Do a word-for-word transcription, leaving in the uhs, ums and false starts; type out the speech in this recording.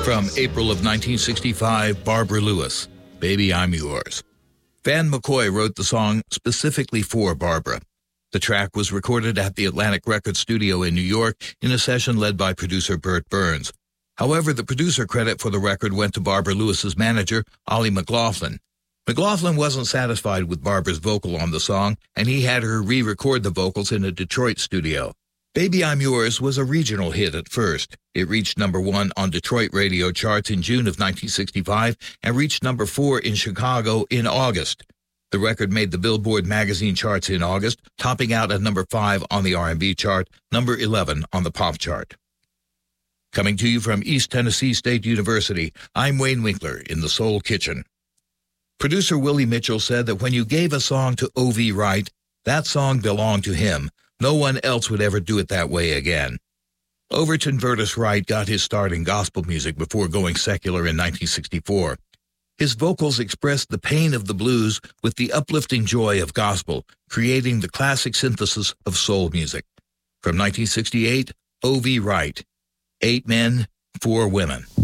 From April of nineteen sixty-five, Barbara Lewis, Baby I'm Yours. Van McCoy wrote the song specifically for Barbara. The track was recorded at the Atlantic Records studio in New York in a session led by producer Burt Burns. However, the producer credit for the record went to Barbara Lewis's manager, Ollie McLaughlin. McLaughlin wasn't satisfied with Barbara's vocal on the song, and he had her re-record the vocals in a Detroit studio. Baby I'm Yours was a regional hit at first. It reached number one on Detroit radio charts in June of nineteen sixty-five and reached number four in Chicago in August. The record made the Billboard magazine charts in August, topping out at number five on the R and B chart, number eleven on the pop chart. Coming to you from East Tennessee State University, I'm Wayne Winkler in the Soul Kitchen. Producer Willie Mitchell said that when you gave a song to O V. Wright, that song belonged to him. No one else would ever do it that way again. Overton Vertus Wright got his start in gospel music before going secular in nineteen sixty-four. His vocals expressed the pain of the blues with the uplifting joy of gospel, creating the classic synthesis of soul music. From nineteen sixty-eight, O V. Wright, Eight Men, Four Women.